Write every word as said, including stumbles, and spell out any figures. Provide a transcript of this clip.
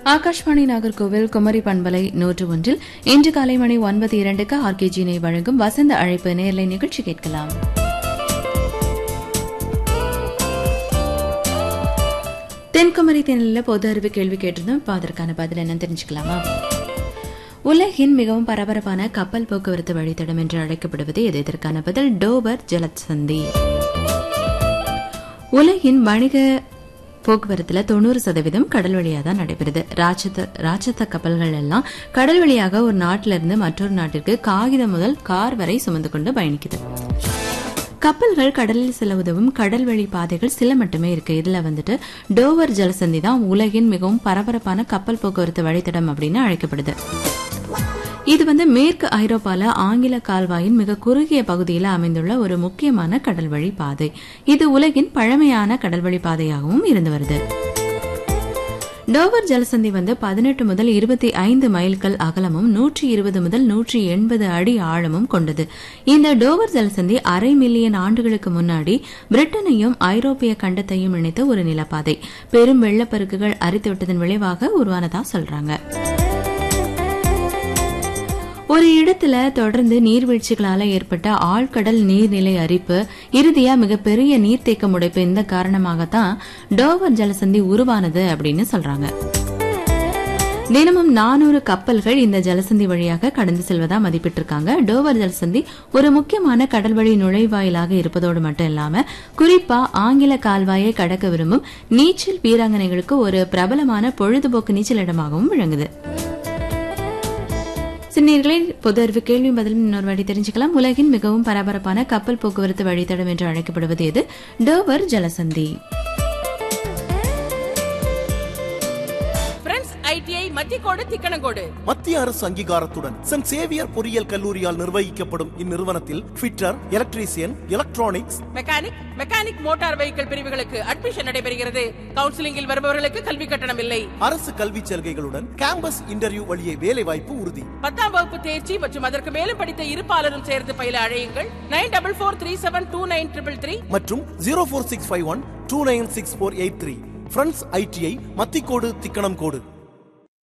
ஆகாஷ்வாணி நாகர்கோவில் குமரி பண்பலை நூற்று ஒன்றில் இன்று காலை மணி ஒன்பது இரண்டுக்கு ஆர்கேஜினை வழங்கும் வசந்த அழைப்பு நேரலை நிகழ்ச்சி கேட்கலாம். தென்குமரி தேனில பொது அறிவு கேள்வி கேட்டிருந்தோம். இப்போ அதற்கான பதில் என்னன்னு தெரிஞ்சுக்கலாமா? உலகின் மிகவும் பரபரப்பான கப்பல் போக்குவரத்து வழித்தடம் என்று அழைக்கப்படுவது எது? இதற்கான பதில் டோவர் ஜலசந்தி. உலகின் வணிக போக்குவரத்துல தொண்ணூறு சதவீதம் கடல் வழியா தான் நடைபெறுது. ராட்சத கப்பல்கள் எல்லாம் கடல் வழியாக ஒரு நாட்டில இருந்து மற்றொரு நாட்டிற்கு காகிதம் முதல் கார் வரை சுமந்து கொண்டு பயணிக்குது. கப்பல்கள் கடலில் செல்ல உதவும் கடல் வழி பாதைகள் சில மட்டுமே இருக்கு. இதுல வந்துட்டு டோவர் ஜலசந்தி தான் உலகின் மிகவும் பரபரப்பான கப்பல் போக்குவரத்து வழித்தடம் அப்படின்னு அழைக்கப்படுது. இது வந்து மேற்கு ஐரோப்பால ஆங்கில கால்வாயின் மிக குறுகிய பகுதியில் அமைந்துள்ள ஒரு முக்கியமான கடல்வழி பாதை. இது உலகின் பழமையான கடல்வழி பாதையாகவும் இருந்து வருது. டோவர் ஜலசந்தி வந்து பதினெட்டு முதல் இருபத்தி ஐந்து மைல்கள் அகலமும் நூற்றி இருபது முதல் நூற்றி எண்பது அடி ஆழமும் கொண்டது. இந்த டோவர் ஜலசந்தி அரை மில்லியன் ஆண்டுகளுக்கு முன்னாடி பிரிட்டனையும் ஐரோப்பிய கண்டத்தையும் இணைத்த ஒரு நிலப்பாதை. பெரும் வெள்ளப்பெருக்குகள் அரித்துவிட்டதன் விளைவாக உருவானதா சொல்றாங்க. ஒரு இடத்துல தொடர்ந்து நீர்வீழ்ச்சிகளால ஏற்பட்ட ஆழ்கடல் நீர்நிலை அரிப்பு, இறுதியா மிகப்பெரிய நீர்த்தேக்கம் உடைப்பு, இந்த காரணமாகத்தான் டோவர் ஜலசந்தி உருவானது அப்படின்னு சொல்றாங்க. தினமும் நானூறு கப்பல்கள் இந்த ஜலசந்தி வழியாக கடந்து செல்வதா மதிப்பிட்டிருக்காங்க. டோவர் ஜலசந்தி ஒரு முக்கியமான கடல்வழி நுழைவாயிலாக இருப்பதோடு மட்டும் இல்லாம குறிப்பா ஆங்கில கால்வாயை கடக்க விரும்பும் நீச்சல் வீராங்கனைகளுக்கு ஒரு பிரபலமான பொழுதுபோக்கு நீச்சல் இடமாகவும் விளங்குது. சின்னீர்களில் பொது அறிவு கேள்வி பதிலும் இன்னொரு வாட்டி தெரிஞ்சுக்கலாம். உலகின் மிகவும் பரபரப்பான கப்பல் போக்குவரத்து வழித்தடம் என்று அழைக்கப்படுவது எது? டோவர் ஜலசந்தி. ஐடிஐ மத்தியக்கோடு திக்கணங்கோடு மத்திய அரசு அங்கீகாரத்துடன் சென்ட் சேவியர் பொறியியல் கல்லூரியால் நிர்வகிக்கப்படும் இந்நிறுவனத்தில் fitter, electrician, electronics, mechanic, mechanic motor vehicle பிரிவுகளுக்கு அட்மிஷன் நடைபெறுகிறது. கவுன்சிலிங்கில் வருபவர்களுக்கு கல்வி கட்டணம் இல்லை. அரசு கல்வி சலுகைகளுடன் கேம்பஸ் இன்டர்வியூ வழியே வேலை வாய்ப்பு உறுதி. பத்தாம் வகுப்பு தேர்ச்சி மற்றும் அதற்கு மேலும் படித்த இருப்பாளரும் சேர்ந்து பயில அழையுங்கள். Nine double four three seven two nine triple three மற்றும் zero four six five one two nine six four eight three. Friends ITI Mathicode திக்கணம் கோடு.